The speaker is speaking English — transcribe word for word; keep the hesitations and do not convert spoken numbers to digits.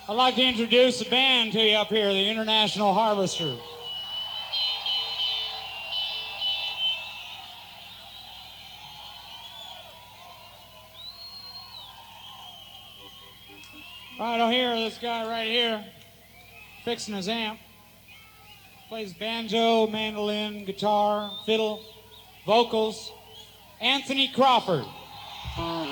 I'd like to introduce the band to you up here, the International Harvester. Right over here, this guy right here, fixing his amp. Plays banjo, mandolin, guitar, fiddle, vocals. Anthony Crawford.